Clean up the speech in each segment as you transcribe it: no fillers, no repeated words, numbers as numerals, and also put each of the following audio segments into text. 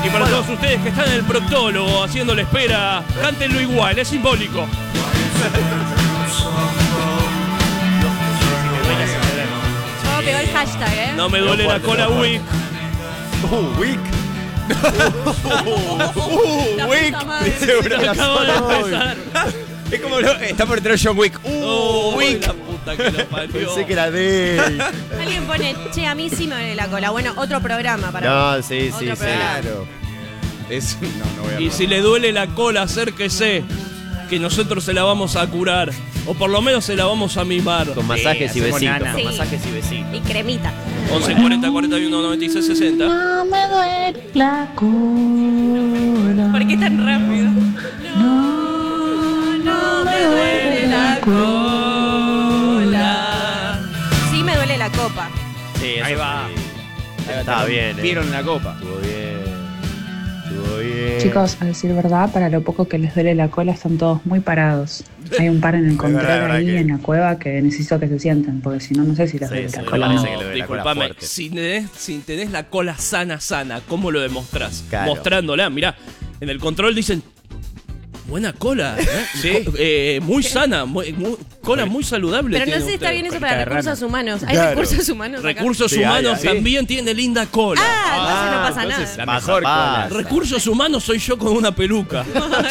Y para todos ustedes que están en el proctólogo haciendo la espera, cántenlo igual, es simbólico. Todo pegó el hashtag, ¿eh? No me duele la cola, Wick. Wick. La Wick. puta madre. Seguro que la Acabo de zona empezar. Es como está por entrar John Wick. Wick. La puta que lo parió. Pensé que era de él. Alguien pone, che, a mí sí me duele la cola. Bueno, otro programa para No, mí. sí, Otro sí, programa. claro. No voy a Y si le duele la cola, acérquese, que nosotros se la vamos a curar. O por lo menos se la vamos a mimar. Con masajes y besitos. Sí. Con masajes y besitos. Y cremita. 11 40 41 96 60. No me duele la cola. ¿Por qué tan rápido? No me duele la cola. Sí me duele la copa. Sí, eso Ahí va. sí. Estaba bien, Vieron la copa. Estuvo bien. Estuvo bien. Chicos, a decir verdad, para lo poco que les duele la cola están todos muy parados. Hay un par en el control verdad ahí que- en la cueva que necesito que se sienten, porque si no, no sé si les Sí, duele sí, la me cola. parece No. que le duele la cola Disculpame, fuerte. si tenés la cola sana, ¿cómo lo demostrás? Claro. Mostrándola, mirá, en el control dicen, buena cola, ¿eh? Sí. Muy sana, cola muy saludable. Pero no tiene sé si está usted. bien eso Colita para de recursos rana. humanos. ¿Hay Claro. recursos humanos acá? Recursos Sí, humanos hay. también tiene linda cola. Entonces no pasa entonces nada. la mejor cola. Recursos humanos soy yo con una peluca.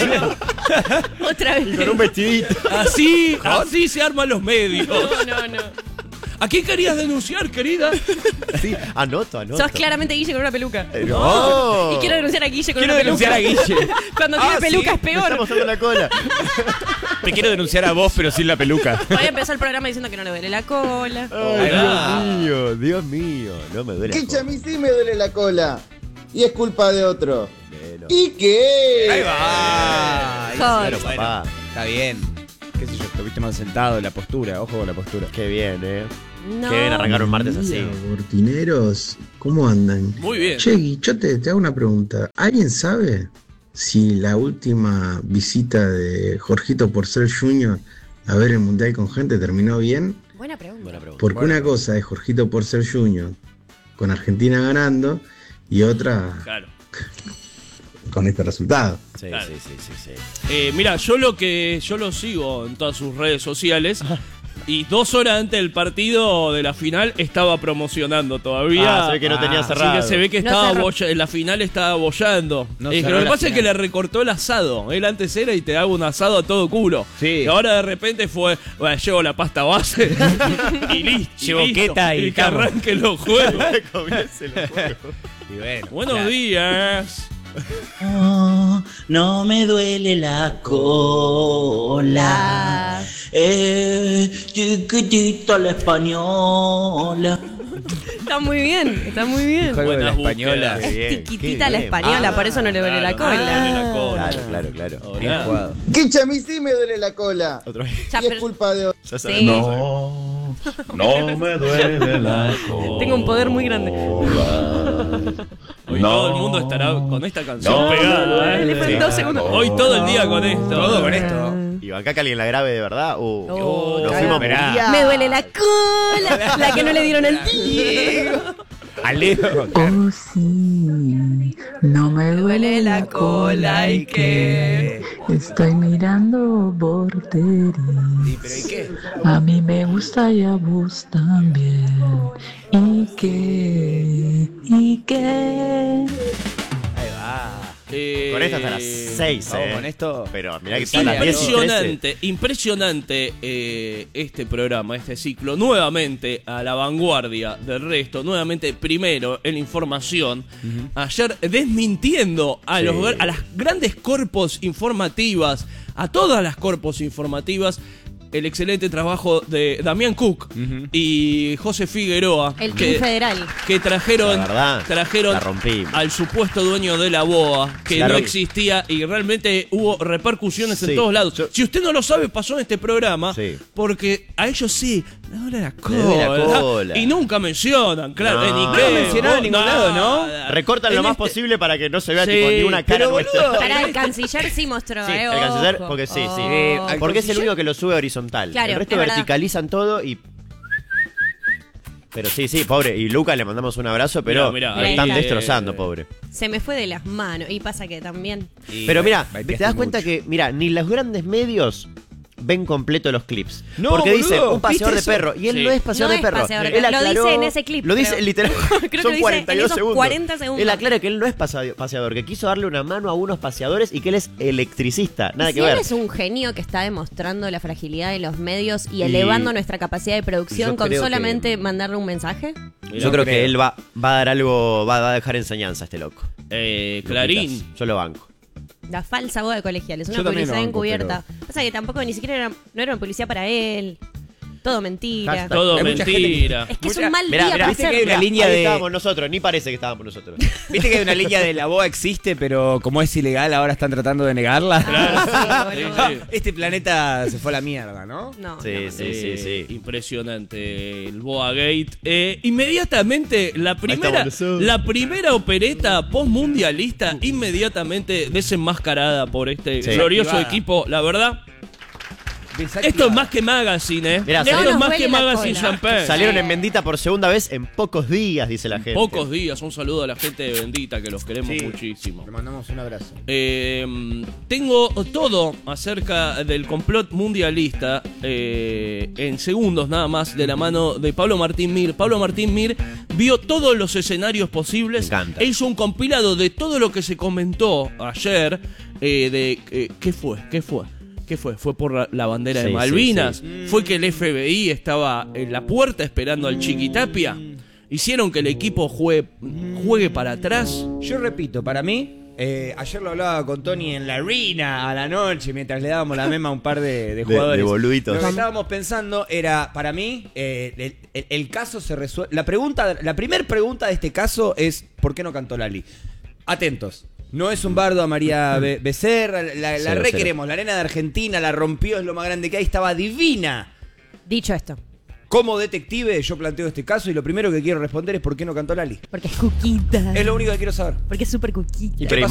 Otra vez. Con un vestidito. Así se arman los medios. No. ¿A qué querías denunciar, querida? Sí, anoto. Sos claramente Guille con una peluca. No. Y quiero denunciar a Guille con Quiero una peluca. denunciar a Guille. Cuando tiene peluca es Me peor. está mostrando la cola. Te quiero denunciar a vos, pero sin la peluca. Hoy empezó el programa diciendo que no le duele la cola. Ay, Dios mío. No me duele. Kicha, a mí sí me duele la cola. Y es culpa de otro. Bueno. ¿Y qué? Ahí va. Joder. Claro, papá. Está bien. Qué sé yo, estuviste mal sentado, la postura, ojo con la postura. Qué bien, No. Qué bien arrancar un martes así. Bortineros, ¿cómo andan? Muy bien. Che, yo te hago una pregunta. ¿Alguien sabe si la última visita de Jorgito Porcel Jr. a ver el Mundial con gente terminó bien? Buena pregunta. Buena pregunta. Porque una cosa es Jorgito Porcel Jr. con Argentina ganando y otra Claro. con este resultado. Sí, Claro. sí. Mira, yo lo sigo en todas sus redes sociales. Y 2 horas antes del partido de la final estaba promocionando todavía. Se ve que no tenía Ah, cerrado. Así que se ve que No estaba cerró. en la final estaba bollando. No Lo cerró que la pasa es que final. le recortó el asado. Él antes era y te daba un asado a todo culo. Sí. Y ahora de repente fue, bueno, llevo la pasta base y listo. Llevo queta y que cama. arranque los juegos. Y bueno. Buenos claro. días. No me duele la cola. Chiquitita la española. Está muy bien, está muy bien. Juego de la Buenas española. búsquedas. Qué bien, Tiquitita qué la bien. española, por eso no le duele la Claro, no le duele cola. la cola. Claro. Bien Hola. jugado. Kicha, a mí sí me duele la cola. Otra vez. Ya, Y es pero- culpa de otro. Ya Sí. sabemos. No me duele la cola. Tengo un poder muy grande. Hoy todo el mundo estará con esta canción No, pegada, Le fue en 2 segundos. Hoy todo el día con esto. Todo con esto. Y acá que alguien la grabe de verdad. Oh, Nos fuimos a esperá. mundial. Me duele la cola. La que no le dieron al Diego. Alejo. Oh, sí, no me duele la cola y que estoy mirando Borderí. ¿Pero y qué? A mí me gusta y a vos también. ¿Y qué? Ahí va. Con esta hasta las 6, Vamos con esto. Pero mirá que son las 10 y 13. Impresionante este programa, este ciclo, nuevamente a la vanguardia del resto, nuevamente primero en la información. Ayer desmintiendo a, Sí. a las grandes corpos informativas, a todas las corpos informativas, el excelente trabajo de Damián Cook y José Figueroa, El Team Federal. que trajeron, La verdad, trajeron la rompimos. al supuesto dueño de la boa, que La no rompí. existía y realmente hubo repercusiones Sí. en todos lados. Yo- Si usted no lo sabe, pasó en este programa, Sí. porque a ellos sí, le duele la cola. Le duele la cola. Y nunca mencionan, claro, No. en No Ikea, lo mencionaban en ningún lado, ¿no? Recortan lo En más este- posible para que no se vea Sí, tipo, ni una cara pero nuestra. boludo. Para el canciller sí mostró, Sí, el canciller, ojo. porque sí. Oh. Porque es el único que lo sube horizontal. Claro, el resto es verdad. verticalizan todo y. Pero sí, pobre. Y Lucas le mandamos un abrazo, pero Mirá, lo ahí, están destrozando, pobre. Se me fue de las manos. Y pasa que también. Pero mira, baiteaste te das cuenta mucho. que, mira, ni los grandes medios ven completo los clips. No, porque dice boludo, un paseador de ¿viste perro. Y él Sí. no es paseador No de es perro. paseador de Él perro. Lo aclaró- dice en ese clip, Lo dice creo. literal. Creo que Son lo dice 42 en esos segundos. 40 segundos. Él aclara que él no es paseador, que quiso darle una mano a unos paseadores y que él es electricista. Nada Si que ver. él es un genio que está demostrando la fragilidad de los medios y elevando nuestra capacidad de producción yo con creo solamente mandarle un mensaje. Yo creo que él va a dar algo, va a dejar enseñanza a este loco. Clarín. Luquitas, yo lo banco. La falsa boda de colegial, es una Yo también publicidad lo banco, encubierta. Pasa que tampoco ni siquiera no era una publicidad para él. Todo mentira. Hashtag. Todo Hay mucha mentira. Es que es un mal Mirá, día mirá, para viste que hay hacerlo. una línea Ahí de- estábamos nosotros, ni parece que estábamos nosotros. Viste que hay una línea de la boa existe, pero como es ilegal, ahora están tratando de negarla. Ah, sí, Sí, boludo. sí. Este planeta se fue a la mierda, ¿no? No, Sí, no. sí. Impresionante el Boa Gate. Inmediatamente, estamos nosotros. la primera opereta postmundialista, inmediatamente desenmascarada por este Sí. glorioso Desactivada. equipo. La verdad, esto es más que magazine, ¿eh? Mirá, Esto salió- es más Nos que huele la magazine cola. champagne. Salieron en Bendita por segunda vez en pocos días, dice la gente. Pocos días. Un saludo a la gente de Bendita, que los queremos Sí. muchísimo. Le mandamos un abrazo. Tengo todo acerca del complot mundialista en segundos nada más de la mano de Pablo Martín Mir. Pablo Martín Mir vio todos los escenarios posibles. Me encanta. E hizo un compilado de todo lo que se comentó ayer ¿qué fue? ¿Fue por la bandera de Sí, Malvinas? sí, ¿Fue que el FBI estaba en la puerta esperando al Chiquitapia? ¿Hicieron que el equipo juegue para atrás? Yo repito, para mí, ayer lo hablaba con Tony en la arena a la noche, mientras le dábamos la mema a un par de jugadores. de boluditos. Lo que estábamos pensando era, para mí, el caso se resuelve. La primera pregunta de este caso es: ¿por qué no cantó Lali? Atentos. No es un bardo a María Becerra, la Cero, re cero. queremos. La arena de Argentina la rompió, es lo más grande que hay, estaba divina. Dicho esto, Como detective, yo planteo este caso y lo primero que quiero responder es: ¿por qué no cantó Lali? porque es cuquita. Es lo único que quiero saber. Porque es súper cuquita. Y pero